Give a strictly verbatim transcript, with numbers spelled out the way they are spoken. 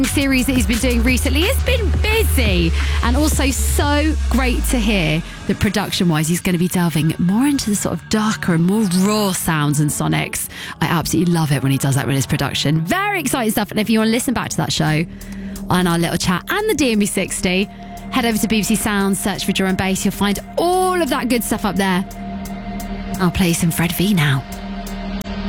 series that he's been doing recently. It's been busy and also so great to hear that production-wise he's going to be delving more into the sort of darker and more raw sounds and sonics. I absolutely love it when he does that with his production. Very exciting stuff. And if you want to listen back to that show and our little chat and the D M B sixty, head over to B B C Sounds, search for Drum and Bass. You'll find all of that good stuff up there. I'll play you some Fred V now.